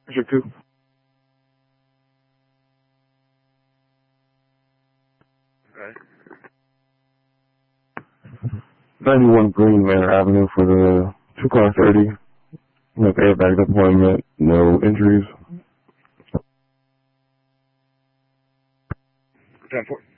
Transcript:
District 2. 91 Green Manor Avenue for the 2-car 30. With airbag deployment, no injuries. 10-4.